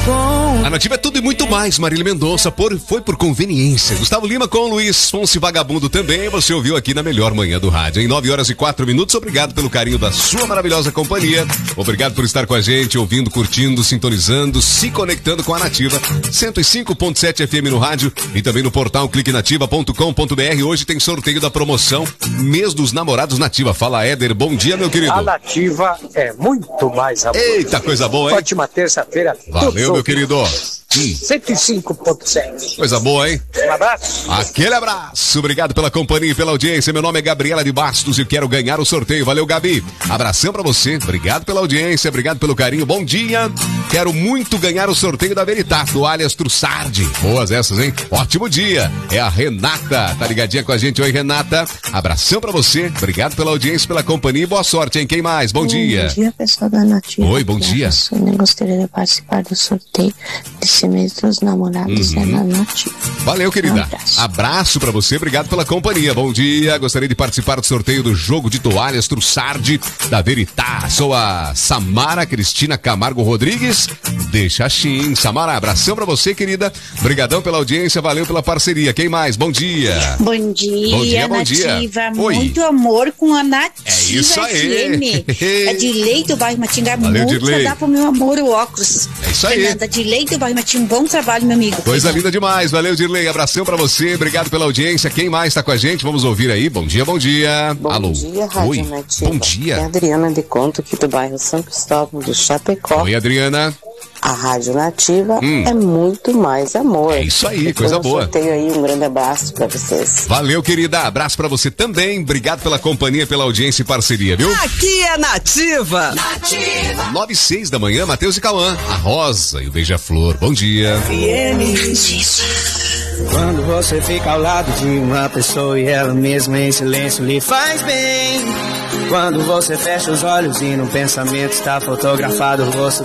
A Nativa é tudo e muito mais. Marília Mendonça foi por conveniência. Gustavo Lima com Luiz Fonsi Vagabundo também. Você ouviu aqui na melhor manhã do rádio. Em 9h04. Obrigado pelo carinho da sua maravilhosa companhia. Obrigado por estar com a gente, ouvindo, curtindo, sintonizando, se conectando com a Nativa. 105.7 FM no rádio e também no portal cliquenativa.com.br. Hoje tem sorteio da promoção Mês dos Namorados Nativa. Fala, Éder. Bom dia, meu querido. A Nativa é muito mais amor. Eita, coisa boa, hein? Ótima terça-feira. Valeu, meu querido. 105.7. Coisa boa, hein? Um abraço. Aquele abraço. Obrigado pela companhia e pela audiência. Meu nome é Gabriela de Bastos e quero ganhar o sorteio. Valeu, Gabi. Abração pra você. Obrigado pela audiência, obrigado pelo carinho. Bom dia. Quero muito ganhar o sorteio da Veritas, do alias Trussardi. Boas essas, hein? Ótimo dia. É a Renata. Tá ligadinha com a gente? Oi, Renata. Abração pra você. Obrigado pela audiência, pela companhia e boa sorte, hein? Quem mais? Bom dia. Bom dia, pessoal da Nativa. Oi, bom dia. Eu gostaria de participar do sorteio desse mês dos namorados da Nativa. Valeu, querida. Um abraço. Abraço pra você, obrigado pela companhia. Bom dia, gostaria de participar do sorteio do jogo de toalhas Trussardi da Veritas. Sou a Samara Cristina Camargo Rodrigues de Xaxim. Samara, abração pra você, querida. Obrigadão pela audiência, valeu pela parceria. Quem mais? Bom dia. Bom dia, bom dia, bom dia. Nativa. Oi. Muito amor com a Nativa. É isso aí. FM. É de Leite do bairro Matinga. Valeu, Muito Dirley. dá pro meu amor o óculos. É isso aí. Fernanda de Leite do bairro Matinga. Bom trabalho, meu amigo. Coisa linda demais, valeu, Dirley. Abração pra você, obrigado pela audiência. Quem mais tá com a gente? Vamos ouvir aí. Bom dia, bom dia. Bom Alô. dia, Rádio Oi. Nativa. Bom dia. É a Adriana de Conto, aqui do bairro São Cristóvão do Chapecó. Oi, Adriana. A Rádio Nativa é muito mais amor. É isso aí, Depois coisa do boa. sorteio aí, um grande abraço pra vocês. Valeu, querida. Abraço pra você também. Obrigado pela companhia, pela audiência e parceria, viu? Aqui é Nativa. 9h06 da manhã, Matheus e Cauã. A Rosa e o Beija-Flor. Bom dia. Quando você fica ao lado de uma pessoa e ela mesma em silêncio lhe faz bem. Quando você fecha os olhos e no pensamento está fotografado o rosto